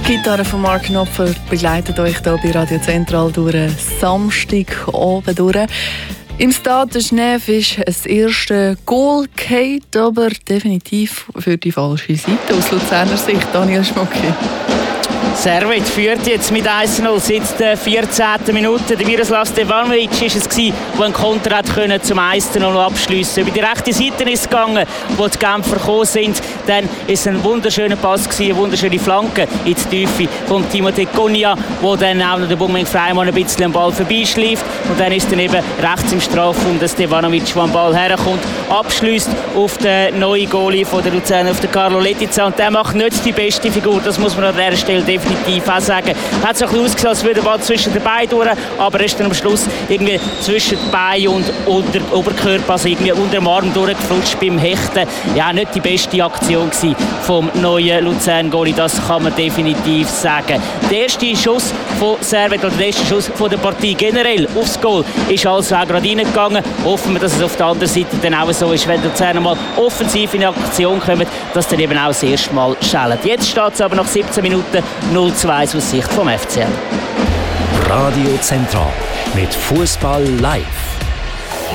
Gitarre von Mark Knopfler begleitet euch hier bei Radio Zentral durch einen Samstag oben durch. Im Stade Genève ist das erste Goal gefallen, aber definitiv für die falsche Seite aus Luzerner Sicht. Daniel Schmucki. Servet führt jetzt mit 1-0 seit der 14. Minute. Der Miroslav Stevanovic war es, der einen Konter zum 1-0 abschliessen. Über die rechte Seite ist es gegangen, wo die Genfer gekommen sind. Dann war es ein wunderschöner Pass, eine wunderschöne Flanke in die Tiefe von Timothée Konia, wo dann auch noch der Buming Freimann ein bisschen am Ball vorbeischleift. Und dann ist dann eben rechts im Strafraum der Stevanovic, der am Ball herkommt, abschliesst auf den neuen Goalie von der Luzern, auf den Carlo Letizia. Und der macht nicht die beste Figur, das muss man an dieser Stelle definitiv auch sagen. Hat so ein bisschen ausgesehen, als würde der Ball zwischen den Beinen durch, aber er ist dann am Schluss irgendwie zwischen den Beinen und unter Oberkörper, also irgendwie unter dem Arm durchgeflutscht beim Hechten. Ja, nicht die beste Aktion vom neuen Luzern-Goalie, das kann man definitiv sagen. Der erste Schuss von Servet oder der erste Schuss von der Partie generell aufs Goal ist also auch gerade reingegangen. Hoffen wir, dass es auf der anderen Seite dann auch so ist, wenn die Luzerner mal offensiv in Aktion kommen, dass dann eben auch das erste Mal schellen. Jetzt steht es aber nach 17 Minuten 0-2 aus Sicht vom FCL. Radio Zentral mit Fußball live.